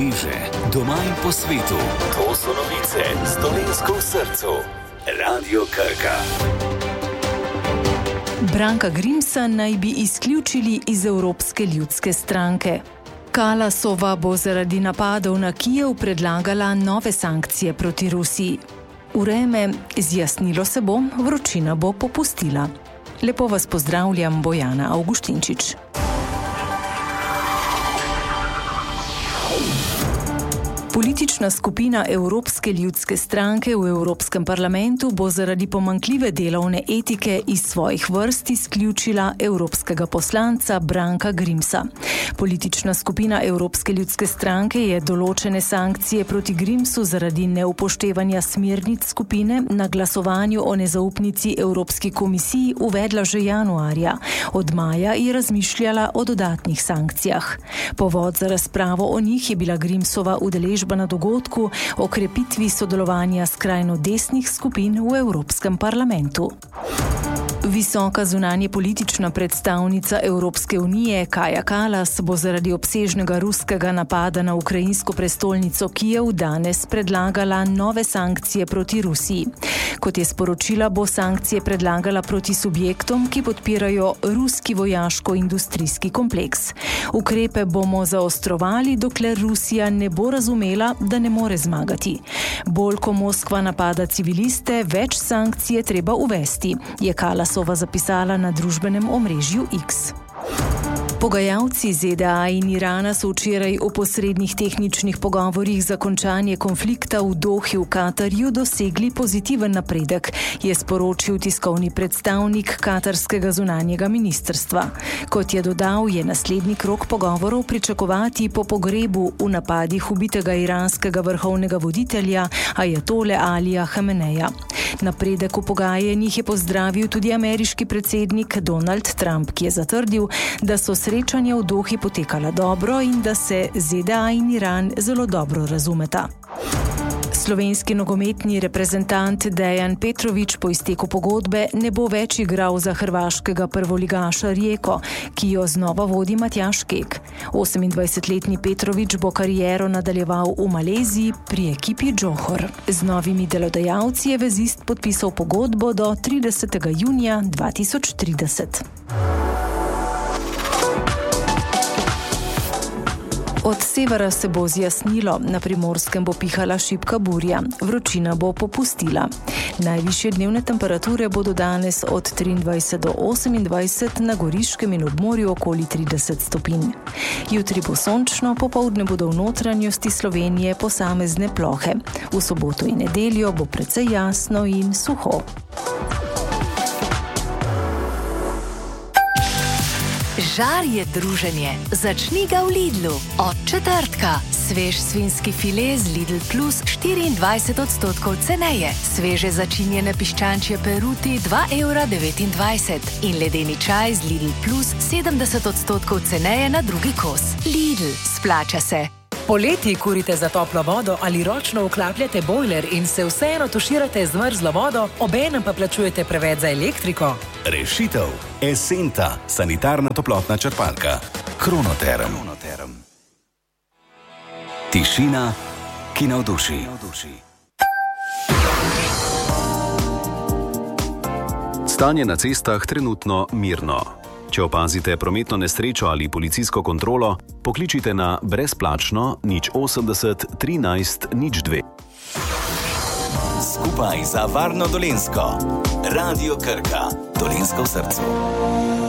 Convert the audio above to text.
sveže, doma in po svetu. To so novice z Dolenjsko v srcu. Radio Krka. Branka Grimsa naj bi izključili iz Evropske ljudske stranke. Kalasova bo zaradi napadov na Kijev predlagala nove sankcije proti Rusiji. Vreme zjasnilo se bo, vročina bo popustila. Lepo vas pozdravljam, Bojana Avguštinčič. Politična skupina Evropske ljudske stranke v Evropskem parlamentu bo zaradi pomanjkljive delovne etike iz svojih vrst izključila evropskega poslanca Branka Grimsa. Politična skupina Evropske ljudske stranke je določene sankcije proti Grimsu zaradi neupoštevanja smernic skupine na glasovanju o nezaupnici Evropski komisiji uvedla že januarja. Od maja je razmišljala o dodatnih sankcijah. Povod za razpravo o njih je bila Grimsova udeležba na dogodku o krepitvi sodelovanja skrajno desnih skupin v Evropskem parlamentu. Visoka zunanjepolitična predstavnica Evropske unije Kaja Kallas bo zaradi obsežnega ruskega napada na ukrajinsko prestolnico Kijev danes predlagala nove sankcije proti Rusiji. Kot je sporočila, bo sankcije predlagala proti subjektom, ki podpirajo ruski vojaško-industrijski kompleks. Ukrepe bomo zaostrovali, dokler Rusija ne bo razumela, da ne more zmagati. Bolj ko Moskva napada civiliste, več sankcij je treba uvesti, je Kallasova zapisala na družbenem omrežju X. Pogajalci ZDA in Irana so včeraj o posrednih tehničnih pogovorih za končanje konflikta v Dohi v Katarju dosegli pozitiven napredek, je sporočil tiskovni predstavnik katarskega zunanjega ministrstva. Kot je dodal, je naslednji krog pogovorov pričakovati po pogrebu v napadih ubitega iranskega vrhovnega voditelja ajatole Alija Hameneja. Napredek v pogajanjih je pozdravil tudi ameriški predsednik Donald Trump, ki je zatrdil, da so srečanja v Dohi potekala dobro in da se ZDA in Iran zelo dobro razumeta. Slovenski nogometni reprezentant Dejan Petrović po izteku pogodbe ne bo več igral za hrvaškega prvoligaša Rijeko, ki jo znova vodi Matjaž Kek. 28-letni Petrović bo kariero nadaljeval v Maleziji pri ekipi Johor. Z novimi delodajalci je vezist podpisal pogodbo do 30. junija 2030. Od severa se bo zjasnilo, na Primorskem bo pihala šibka burja, vročina bo popustila. Najvišje dnevne temperature bodo danes od 23 do 28, na Goriškem in ob morju okoli 30 stopinj. Jutri bo sončno, popoldne bodo v notranjosti Slovenije posamezne plohe. V soboto in nedeljo bo precej jasno in suho. Žar je druženje. Začni ga v Lidlu. Od četrtka. Svež svinjski file z Lidl Plus 24% ceneje. Sveže začinjene piščančje peruti 2,29 € in ledeni čaj z Lidl Plus 70% ceneje na drugi kos. Lidl, splača se. Poleti kurite za toplo vodo ali ročno vklapljate bojler in se vseeno tuširate z mrzlo vodo, obenem pa plačujete preveč za elektriko? Rešitev. Esenta, sanitarna toplotna črpalka. Kronoterm. Tišina, ki navduši. Stanje na cestah trenutno mirno. Če opazite prometno nesrečo ali policijsko kontrolo, pokličite na brezplačno 080 13 02. Skupaj za varno Dolenjsko. Radio Krka. Dolenjsko v srcu.